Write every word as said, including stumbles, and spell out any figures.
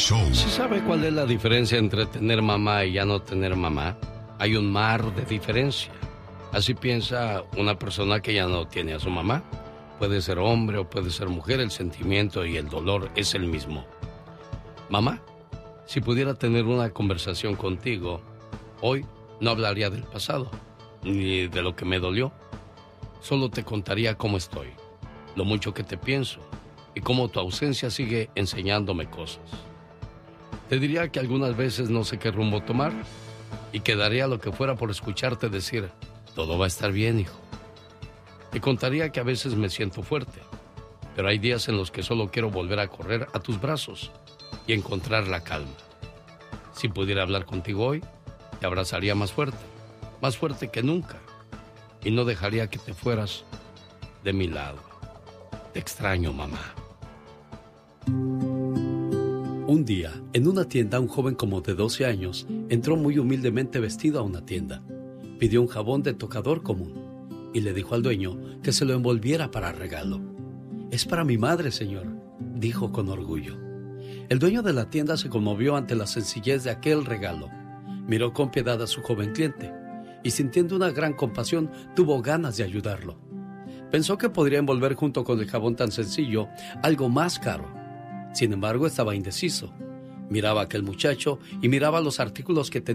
Show. ¿Sí sabe cuál es la diferencia entre tener mamá y ya no tener mamá? Hay un mar de diferencia. Así piensa una persona que ya no tiene a su mamá. Puede ser hombre o puede ser mujer, el sentimiento y el dolor es el mismo. Mamá, si pudiera tener una conversación contigo, hoy no hablaría del pasado, ni de lo que me dolió. Solo te contaría cómo estoy, lo mucho que te pienso y cómo tu ausencia sigue enseñándome cosas. Te diría que algunas veces no sé qué rumbo tomar y que daría lo que fuera por escucharte decir, todo va a estar bien, hijo. Te contaría que a veces me siento fuerte, pero hay días en los que solo quiero volver a correr a tus brazos y encontrar la calma. Si pudiera hablar contigo hoy, te abrazaría más fuerte, más fuerte que nunca, y no dejaría que te fueras de mi lado. Te extraño, mamá. Un día, en una tienda, un joven como de doce años entró muy humildemente vestido a una tienda. Pidió un jabón de tocador común y le dijo al dueño que se lo envolviera para regalo. «Es para mi madre, señor», dijo con orgullo. El dueño de la tienda se conmovió ante la sencillez de aquel regalo. Miró con piedad a su joven cliente y, sintiendo una gran compasión, tuvo ganas de ayudarlo. Pensó que podría envolver junto con el jabón tan sencillo algo más caro. Sin embargo, estaba indeciso. Miraba a aquel muchacho y miraba los artículos que tenía